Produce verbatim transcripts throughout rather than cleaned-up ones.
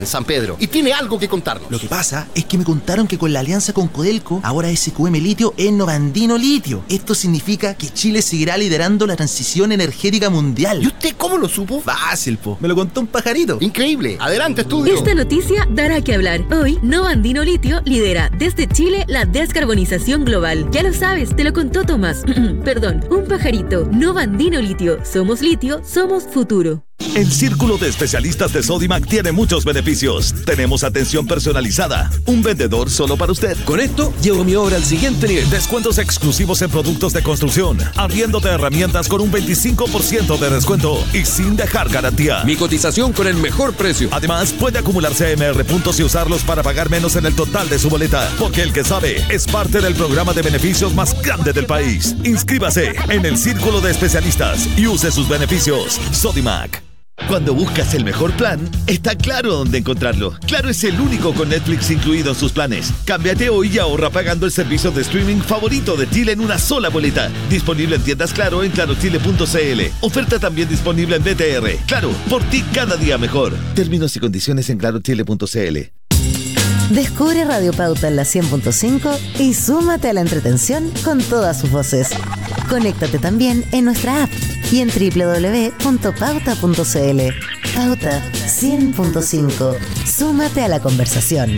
en San Pedro y tiene algo que contarnos. Lo que pasa es que me contaron que con la alianza con Codelco, ahora S Q M Litio es Novandino Litio. Esto significa que Chile seguirá liderando la transición energética mundial. ¿Y usted cómo lo supo? Fácil, po. Me lo contó un pajarito. Increíble. Adelante, estudio. Esta noticia dará que hablar. Hoy, Novandino Litio lidera desde Chile la descarbonización global. Ya lo sabes, te lo contó Tomás. Perdón, un pajarito. Novandino Litio. Somos litio, somos futuro. El Círculo de Especialistas de Sodimac tiene muchos beneficios. Tenemos atención personalizada, un vendedor solo para usted. Con esto, llevo mi obra al siguiente nivel. Descuentos exclusivos en productos de construcción, arriendo de herramientas con un veinticinco por ciento de descuento y sin dejar garantía. Mi cotización con el mejor precio. Además, puede acumular C M R puntos y usarlos para pagar menos en el total de su boleta, porque el que sabe es parte del programa de beneficios más grande del país. Inscríbase en el Círculo de Especialistas y use sus beneficios. Sodimac. Cuando buscas el mejor plan, está claro dónde encontrarlo. Claro es el único con Netflix incluido en sus planes. Cámbiate hoy y ahorra pagando el servicio de streaming favorito de Chile en una sola boleta. Disponible en tiendas Claro en claro chile punto c l. Oferta también disponible en B T R. Claro, por ti cada día mejor. Términos y condiciones en claro chile punto c l. Descubre Radio Pauta en la cien punto cinco y súmate a la entretención con todas sus voces. Conéctate también en nuestra app y en doble u doble u doble u punto pauta punto c l. Pauta cien punto cinco. Súmate a la conversación.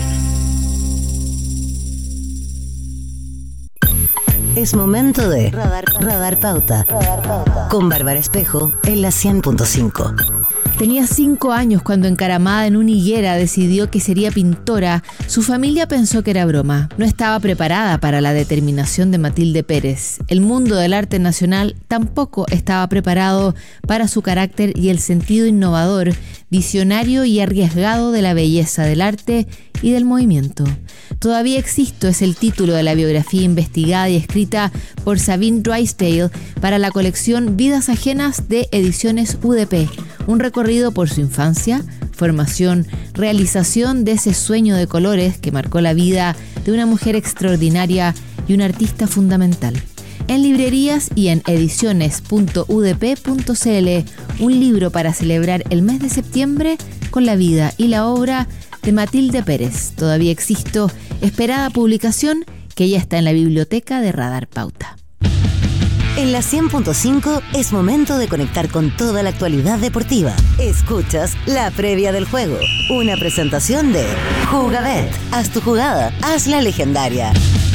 Es momento de Radar, Radar Pauta. Radar Pauta. Con Bárbara Espejo en la cien punto cinco. Tenía cinco años cuando, encaramada en una higuera, decidió que sería pintora. Su familia pensó que era broma. No estaba preparada para la determinación de Matilde Pérez. El mundo del arte nacional tampoco estaba preparado para su carácter y el sentido innovador, visionario y arriesgado de la belleza del arte y del movimiento. Todavía existo es el título de la biografía investigada y escrita por Sabine Drysdale para la colección Vidas Ajenas de Ediciones U D P. Un recorrido por su infancia, formación, realización de ese sueño de colores que marcó la vida de una mujer extraordinaria y un artista fundamental. En librerías y en ediciones punto u d p punto c l, un libro para celebrar el mes de septiembre con la vida y la obra de Matilde Pérez. Todavía existo, esperada publicación que ya está en la biblioteca de Radar Pauta. En la cien punto cinco es momento de conectar con toda la actualidad deportiva. Escuchas la previa del juego, una presentación de Jugabet. Haz tu jugada, hazla legendaria.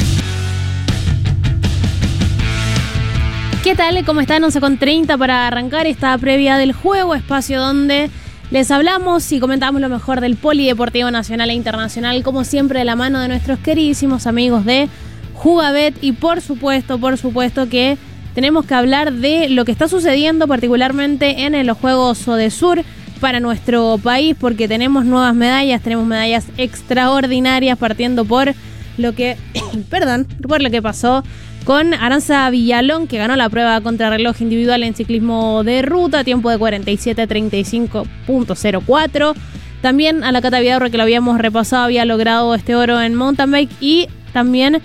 ¿Qué tal? ¿Cómo están? once con treinta para arrancar esta previa del juego, espacio donde les hablamos y comentamos lo mejor del polideportivo nacional e internacional, como siempre de la mano de nuestros queridísimos amigos de Jugabet. Y por supuesto, por supuesto que tenemos que hablar de lo que está sucediendo particularmente en los Juegos Odesur para nuestro país, porque tenemos nuevas medallas, tenemos medallas extraordinarias, partiendo por lo que, perdón, por lo que pasó con Aranza Villalón, que ganó la prueba contrarreloj individual en ciclismo de ruta, tiempo de cuarenta y siete treinta y cinco punto cero cuatro. También a la Cata Vidaurre, que lo habíamos repasado, había logrado este oro en mountain bike, y también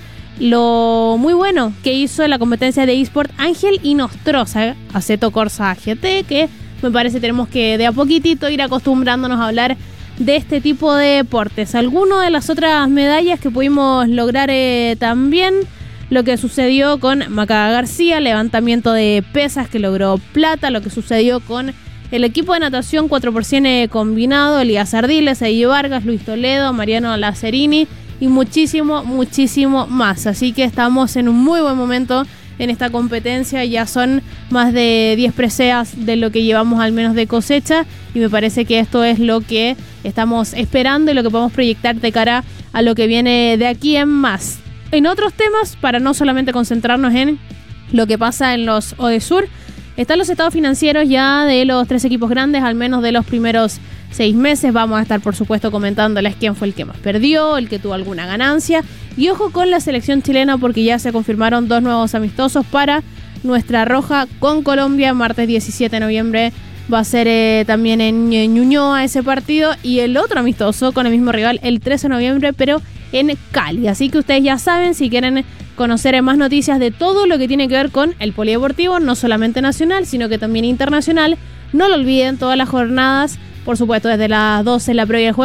lo muy bueno que hizo en la competencia de eSport Ángel Inostroza, Aceto Corsa G T, que me parece tenemos que de a poquitito ir acostumbrándonos a hablar de este tipo de deportes. Algunas de las otras medallas que pudimos lograr eh, también, lo que sucedió con Maca García, levantamiento de pesas, que logró plata, lo que sucedió con el equipo de natación cuatro por cien combinado, Elías Ardiles, Eddie Vargas, Luis Toledo, Mariano Lazzarini y muchísimo, muchísimo más. Así que estamos en un muy buen momento en esta competencia. Ya son más de diez preseas de lo que llevamos al menos de cosecha, y me parece que esto es lo que estamos esperando y lo que podemos proyectar de cara a lo que viene de aquí en más. En otros temas, para no solamente concentrarnos en lo que pasa en los Odesur, están los estados financieros ya de los tres equipos grandes, al menos de los primeros seis meses. Vamos a estar, por supuesto, comentándoles quién fue el que más perdió, el que tuvo alguna ganancia. Y ojo con la selección chilena, porque ya se confirmaron dos nuevos amistosos para nuestra roja con Colombia. Martes diecisiete de noviembre va a ser eh, también en Ñuñoa ese partido, y el otro amistoso con el mismo rival el trece de noviembre, pero en Cali. Así que ustedes ya saben, si quieren conocer más noticias de todo lo que tiene que ver con el polideportivo, no solamente nacional, sino que también internacional, no lo olviden, todas las jornadas por supuesto, desde las doce la previa del juego.